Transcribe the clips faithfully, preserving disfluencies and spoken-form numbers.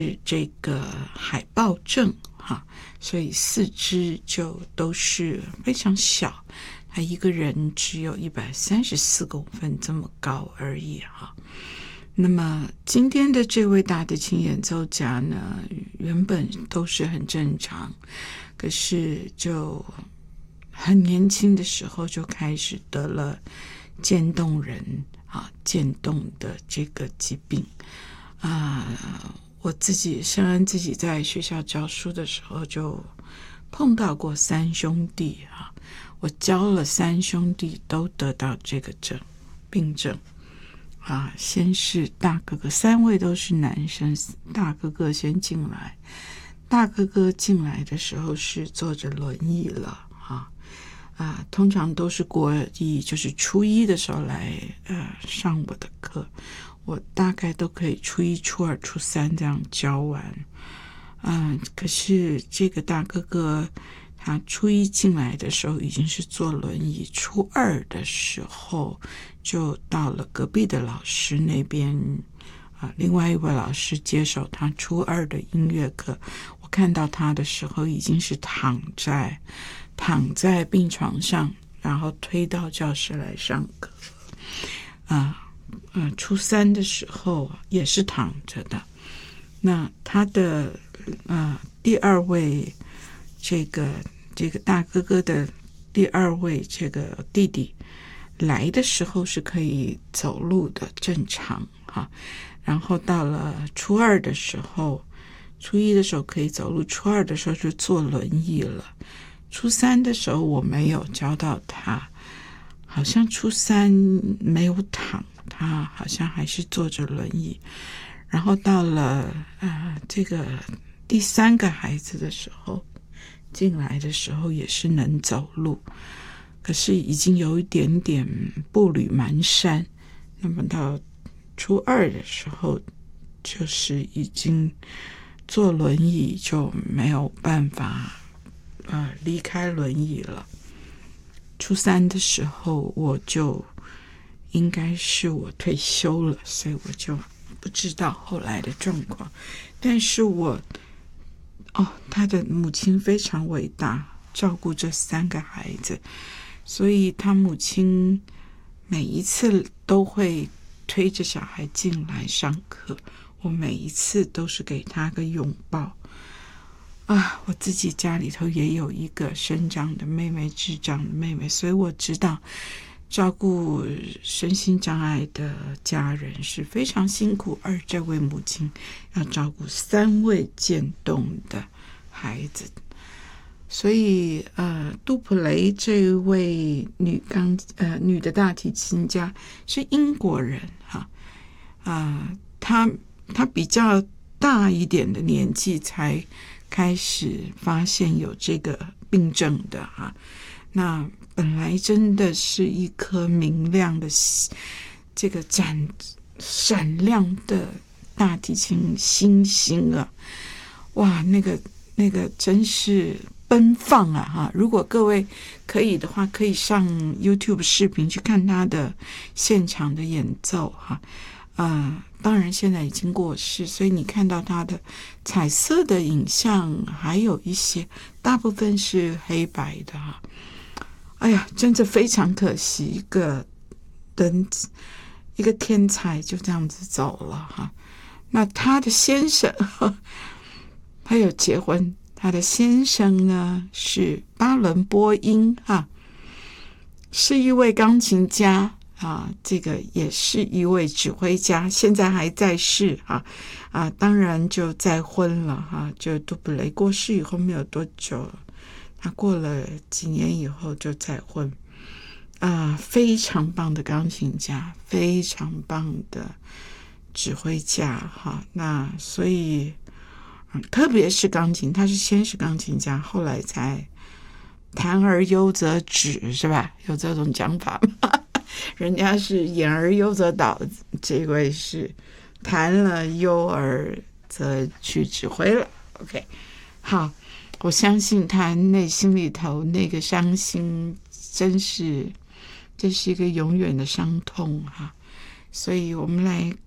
这个海豹症哈，所以四肢就都是非常小，他一个人只有一百三十四公分这么高而已哈。那么今天的这位大提琴演奏家呢，原本都是很正常，可是就很年轻的时候就开始得了渐冻人啊，渐冻的这个疾病啊。我自己圣恩自己在学校教书的时候就碰到过三兄弟啊，我教了三兄弟都得到这个症病症啊。先是大哥哥，三位都是男生，大哥哥先进来，大哥哥进来的时候是坐着轮椅了啊啊，通常都是国一，就是初一的时候来呃上我的课。我大概都可以初一、初二、初三这样教完，嗯，可是这个大哥哥他初一进来的时候已经是坐轮椅，初二的时候就到了隔壁的老师那边啊，另外一位老师接手他初二的音乐课。我看到他的时候已经是躺在躺在病床上，然后推到教室来上课啊。呃，初三的时候也是躺着的。那他的呃第二位这个这个大哥哥的第二位这个弟弟来的时候是可以走路的，正常哈。然后到了初二的时候，初一的时候可以走路，初二的时候就坐轮椅了。初三的时候我没有教到他，好像初三没有躺。他好像还是坐着轮椅，然后到了呃这个第三个孩子的时候，进来的时候也是能走路，可是已经有一点点步履蹒跚。那么到初二的时候，就是已经坐轮椅就没有办法呃离开轮椅了。初三的时候我就应该是我退休了，所以我就不知道后来的状况。但是我哦，他的母亲非常伟大，照顾这三个孩子，所以他母亲每一次都会推着小孩进来上课，我每一次都是给他个拥抱啊。我自己家里头也有一个身障的妹妹，智障的妹妹，所以我知道照顾身心障碍的家人是非常辛苦，而这位母亲要照顾三位渐冻的孩子，所以呃，杜普雷这位女钢呃女的大提琴家是英国人哈啊、呃，她她比较大一点的年纪才开始发现有这个病症的哈。那本来真的是一颗明亮的这个闪闪亮的大提琴星星啊，哇，那个那个真是奔放啊哈！如果各位可以的话，可以上 YouTube 视频去看他的现场的演奏哈。呃，当然现在已经过世，所以你看到他的彩色的影像还有一些，大部分是黑白的哈。哎呀，真的非常可惜，一个人一个天才就这样子走了哈。那他的先生他有结婚，他的先生呢是巴伦波音哈，是一位钢琴家啊，这个也是一位指挥家，现在还在世啊啊，当然就再婚了哈，就杜普雷过世以后没有多久，他过了几年以后就再婚啊，非常棒的钢琴家，非常棒的指挥家哈。那所以、嗯、特别是钢琴，他是先是钢琴家，后来才弹而优则止，是吧？有这种讲法吗？人家是演而优则导，这位是弹了优而则去指挥了。 OK， 好，我相信他内心里头那个伤心真是这是一个永远的伤痛哈。所以我们来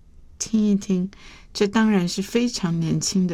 听一听。这当然是非常年轻的